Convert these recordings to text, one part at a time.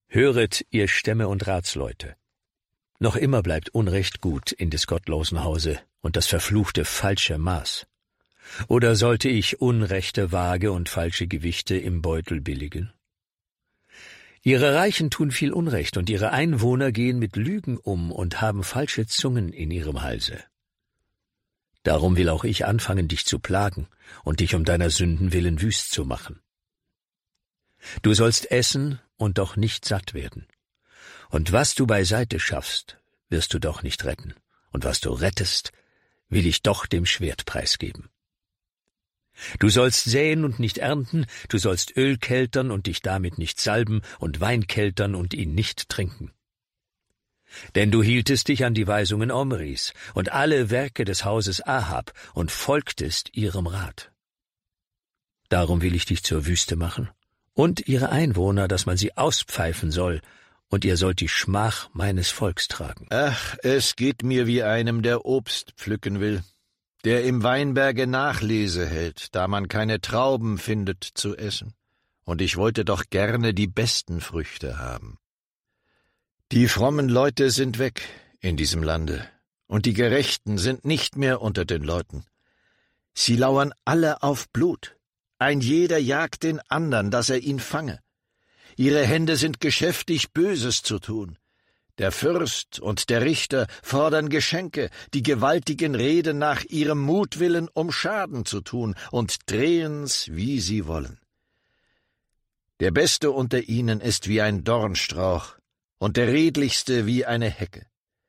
Höret, ihr Stämme und Ratsleute. Noch immer bleibt Unrecht gut in des gottlosen Hause und das verfluchte falsche Maß. Oder sollte ich unrechte Waage und falsche Gewichte im Beutel billigen? Ihre Reichen tun viel Unrecht, und ihre Einwohner gehen mit Lügen um und haben falsche Zungen in ihrem Halse. Darum will auch ich anfangen, dich zu plagen und dich um deiner Sünden willen wüst zu machen. Du sollst essen und doch nicht satt werden. Und was du beiseite schaffst, wirst du doch nicht retten. Und was du rettest, will ich doch dem Schwert preisgeben. Du sollst säen und nicht ernten, du sollst Öl keltern und dich damit nicht salben und Wein keltern und ihn nicht trinken. Denn du hieltest dich an die Weisungen Omris und alle Werke des Hauses Ahab und folgtest ihrem Rat. Darum will ich dich zur Wüste machen und ihre Einwohner, dass man sie auspfeifen soll, und ihr sollt die Schmach meines Volks tragen. Ach, es geht mir wie einem, der Obst pflücken will, der im Weinberge Nachlese hält, da man keine Trauben findet zu essen, und ich wollte doch gerne die besten Früchte haben. Die frommen Leute sind weg in diesem Lande, und die Gerechten sind nicht mehr unter den Leuten. Sie lauern alle auf Blut, ein jeder jagt den andern, dass er ihn fange. Ihre Hände sind geschäftig, Böses zu tun. Der Fürst und der Richter fordern Geschenke, die Gewaltigen reden nach ihrem Mutwillen, um Schaden zu tun, und drehen's, wie sie wollen. Der Beste unter ihnen ist wie ein Dornstrauch, und der Redlichste wie eine Hecke.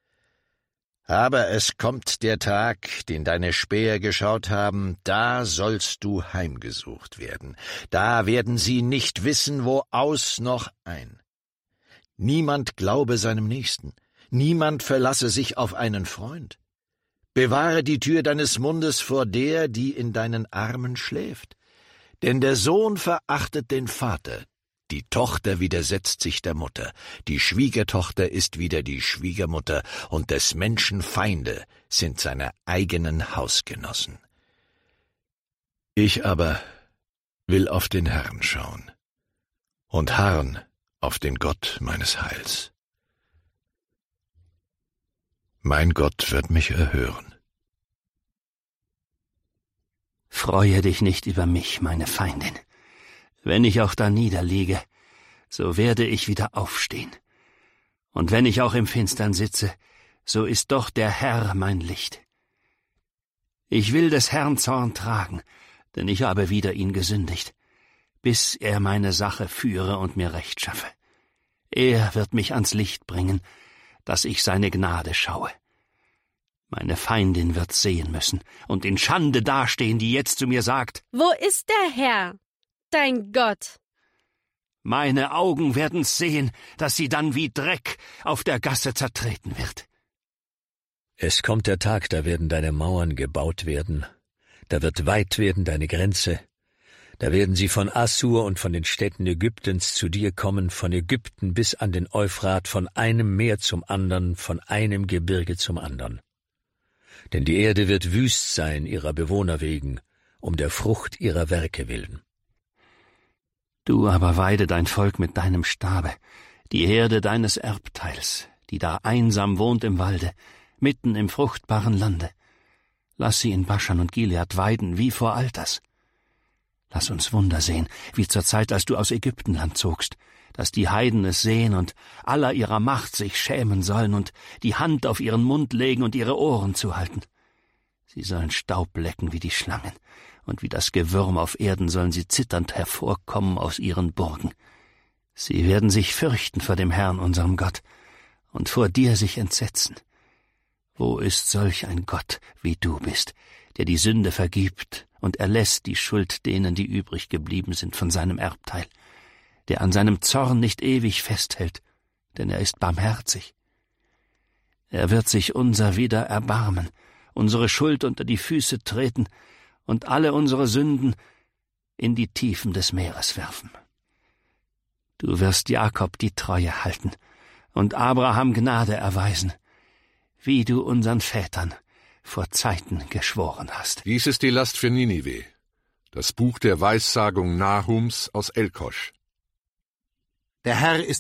Aber es kommt der Tag, den deine Späher geschaut haben, da sollst du heimgesucht werden. Da werden sie nicht wissen, wo aus noch ein. Niemand glaube seinem Nächsten, niemand verlasse sich auf einen Freund. Bewahre die Tür deines Mundes vor der, die in deinen Armen schläft. Denn der Sohn verachtet den Vater, die Tochter widersetzt sich der Mutter, die Schwiegertochter ist wieder die Schwiegermutter, und des Menschen Feinde sind seine eigenen Hausgenossen. Ich aber will auf den Herrn schauen und harren auf den Gott meines Heils. Mein Gott wird mich erhören. Freue dich nicht über mich, meine Feindin. Wenn ich auch da niederliege, so werde ich wieder aufstehen. Und wenn ich auch im Finstern sitze, so ist doch der Herr mein Licht. Ich will des Herrn Zorn tragen, denn ich habe wider ihn gesündigt, bis er meine Sache führe und mir Recht schaffe. Er wird mich ans Licht bringen, dass ich seine Gnade schaue. Meine Feindin wird sehen müssen und in Schande dastehen, die jetzt zu mir sagt: Wo ist der Herr, dein Gott? Meine Augen werden's sehen, dass sie dann wie Dreck auf der Gasse zertreten wird. Es kommt der Tag, da werden deine Mauern gebaut werden, da wird weit werden deine Grenze, da werden sie von Assur und von den Städten Ägyptens zu dir kommen, von Ägypten bis an den Euphrat, von einem Meer zum andern, von einem Gebirge zum andern. Denn die Erde wird wüst sein ihrer Bewohner wegen, um der Frucht ihrer Werke willen. Du aber weide dein Volk mit deinem Stabe, die Herde deines Erbteils, die da einsam wohnt im Walde, mitten im fruchtbaren Lande. Lass sie in Baschan und Gilead weiden wie vor Alters. Lass uns Wunder sehen, wie zur Zeit, als du aus Ägyptenland zogst, dass die Heiden es sehen und aller ihrer Macht sich schämen sollen und die Hand auf ihren Mund legen und ihre Ohren zuhalten. Sie sollen Staub lecken wie die Schlangen, und wie das Gewürm auf Erden sollen sie zitternd hervorkommen aus ihren Burgen. Sie werden sich fürchten vor dem Herrn, unserem Gott, und vor dir sich entsetzen. Wo ist solch ein Gott, wie du bist, der die Sünde vergibt und erlässt die Schuld denen, die übrig geblieben sind von seinem Erbteil, der an seinem Zorn nicht ewig festhält, denn er ist barmherzig. Er wird sich unser wieder erbarmen, unsere Schuld unter die Füße treten und alle unsere Sünden in die Tiefen des Meeres werfen. Du wirst Jakob die Treue halten und Abraham Gnade erweisen, wie du unseren Vätern vor Zeiten geschworen hast. Dies ist die Last für Ninive, das Buch der Weissagung Nahums aus Elkosch. Der Herr ist